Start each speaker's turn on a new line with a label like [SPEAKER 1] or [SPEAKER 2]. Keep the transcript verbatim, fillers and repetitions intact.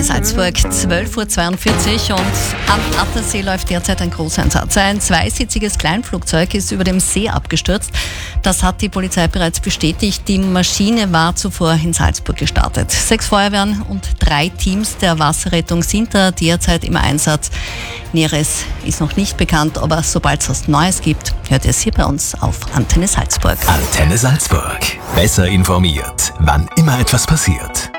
[SPEAKER 1] Salzburg, zwölf Uhr zweiundvierzig und am Attersee läuft derzeit ein Großeinsatz. Ein zweisitziges Kleinflugzeug ist über dem See abgestürzt. Das hat die Polizei bereits bestätigt. Die Maschine war zuvor in Salzburg gestartet. Sechs Feuerwehren und drei Teams der Wasserrettung sind da derzeit im Einsatz. Näheres ist noch nicht bekannt, aber sobald es was Neues gibt, hört ihr es hier bei uns auf Antenne Salzburg.
[SPEAKER 2] Antenne Salzburg. Besser informiert, wann immer etwas passiert.